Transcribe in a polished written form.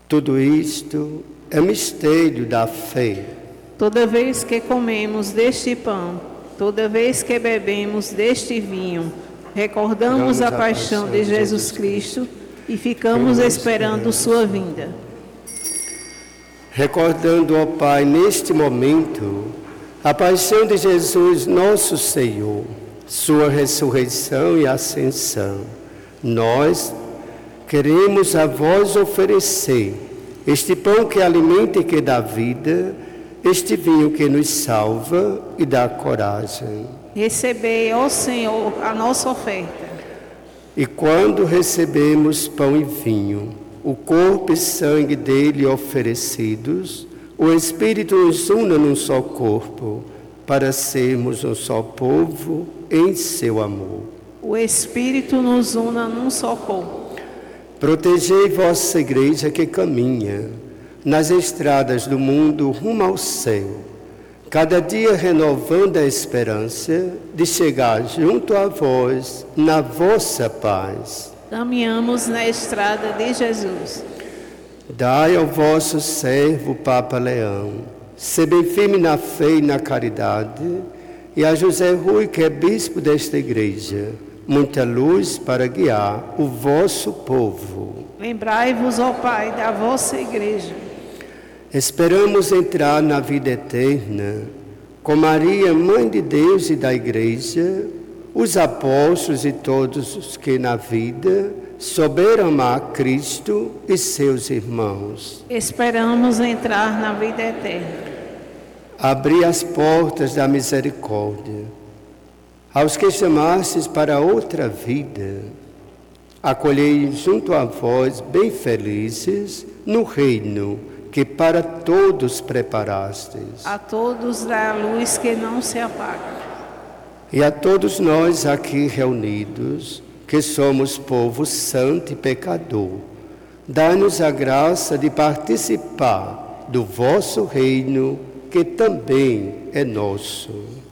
Tudo isto é mistério da fé. Toda vez que comemos deste pão, toda vez que bebemos deste vinho, recordamos a paixão de Jesus Cristo e ficamos esperando sua vinda. Recordando, ó Pai, neste momento, a paixão de Jesus, nosso Senhor, sua ressurreição e ascensão, nós queremos a vós oferecer este pão que alimenta e que dá vida, este vinho que nos salva e dá coragem. Recebei, ó Senhor, a nossa oferta. E quando recebemos pão e vinho, o corpo e sangue dele oferecidos, o Espírito nos une num só corpo, para sermos um só povo em seu amor. O Espírito nos una num só corpo. Protegei vossa igreja que caminha nas estradas do mundo rumo ao céu, cada dia renovando a esperança de chegar junto a vós na vossa paz. Caminhamos na estrada de Jesus. Dai ao vosso servo Papa Leão, ser bem firme na fé e na caridade, e a José Rui, que é bispo desta igreja, muita luz para guiar o vosso povo. Lembrai-vos, ó Pai, da vossa igreja. Esperamos entrar na vida eterna com Maria, Mãe de Deus e da igreja, os apóstolos e todos os que na vida souberam amar Cristo e seus irmãos. Esperamos entrar na vida eterna. Abri as portas da misericórdia aos que chamastes para outra vida. Acolhei junto a vós, bem felizes, no reino que para todos preparastes. A todos dá a luz que não se apaga. E a todos nós aqui reunidos, que somos povo santo e pecador, dá-nos a graça de participar do vosso reino, que também é nosso.